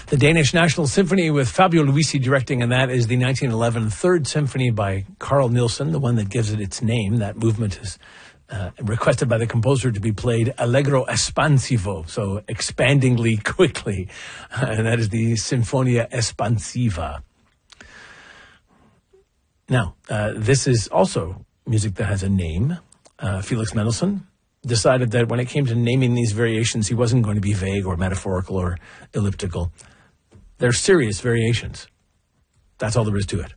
The Danish National Symphony with Fabio Luisi directing, and that is the 1911 Third Symphony by Carl Nielsen, the one that gives it its name. That movement is requested by the composer to be played allegro espansivo, so expandingly quickly, and that is the Sinfonia Espansiva. Now, this is also music that has a name. Felix Mendelssohn decided that when it came to naming these variations, he wasn't going to be vague or metaphorical or elliptical. They're serious variations. That's all there is to it.